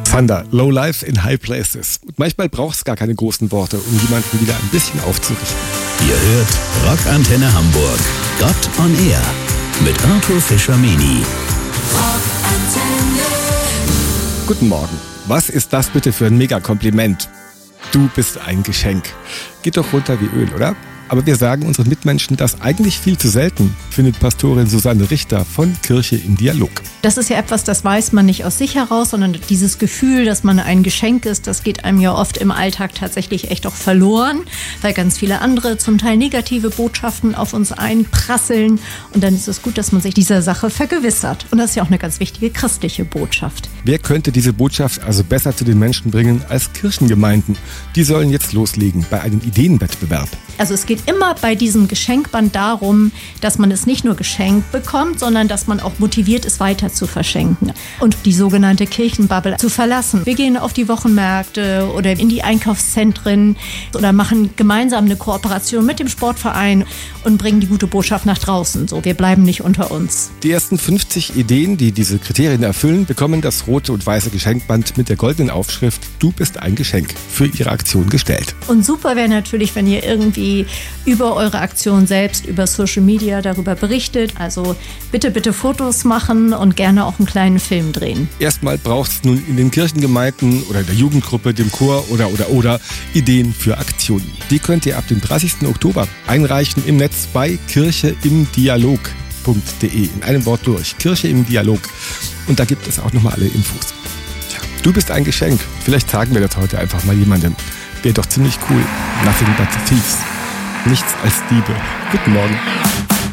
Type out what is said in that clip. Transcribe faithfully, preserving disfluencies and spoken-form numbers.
Thunder, Low Life in High Places. Und manchmal braucht es gar keine großen Worte, um jemanden wieder ein bisschen aufzurichten. Ihr hört Rockantenne Hamburg, Gott on Air mit Arthur Fischer-Meni. Guten Morgen. Was ist das bitte für ein Mega-Kompliment? Du bist ein Geschenk. Geht doch runter wie Öl, oder? Aber wir sagen unseren Mitmenschen das eigentlich viel zu selten, findet Pastorin Susanne Richter von Kirche im Dialog. Das ist ja etwas, das weiß man nicht aus sich heraus, sondern dieses Gefühl, dass man ein Geschenk ist, das geht einem ja oft im Alltag tatsächlich echt auch verloren, weil ganz viele andere, zum Teil negative Botschaften auf uns einprasseln. Und dann ist es gut, dass man sich dieser Sache vergewissert. Und das ist ja auch eine ganz wichtige christliche Botschaft. Wer könnte diese Botschaft also besser zu den Menschen bringen als Kirchengemeinden? Die sollen jetzt loslegen bei einem Ideenwettbewerb. Also es geht immer bei diesem Geschenkband darum, dass man es nicht nur geschenkt bekommt, sondern dass man auch motiviert ist, weiter zu verschenken und die sogenannte Kirchenbubble zu verlassen. Wir gehen auf die Wochenmärkte oder in die Einkaufszentren oder machen gemeinsam eine Kooperation mit dem Sportverein und bringen die gute Botschaft nach draußen. So, wir bleiben nicht unter uns. Die ersten fünfzig Ideen, die diese Kriterien erfüllen, bekommen das rote und weiße Geschenkband mit der goldenen Aufschrift "Du bist ein Geschenk" für ihre Aktion gestellt. Und super wäre natürlich, wenn ihr irgendwie über eure Aktion selbst, über Social Media darüber berichtet. Also bitte, bitte Fotos machen und gerne auch einen kleinen Film drehen. Erstmal braucht es nun in den Kirchengemeinden oder in der Jugendgruppe, dem Chor oder oder oder Ideen für Aktionen. Die könnt ihr ab dem dreißigsten Oktober einreichen im Netz bei kirche im dialog punkt de. In einem Wort durch. Kirche im Dialog. Und da gibt es auch nochmal alle Infos. Tja, du bist ein Geschenk. Vielleicht sagen wir das heute einfach mal jemandem. Wäre doch ziemlich cool. Nothing but thieves. Nichts als Diebe. Guten Morgen.